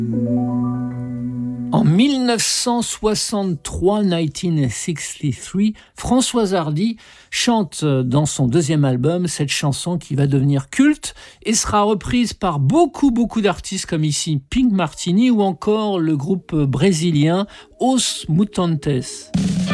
En 1963, Françoise Hardy chante dans son deuxième album cette chanson qui va devenir culte et sera reprise par beaucoup d'artistes comme ici Pink Martini ou encore le groupe brésilien Os Mutantes.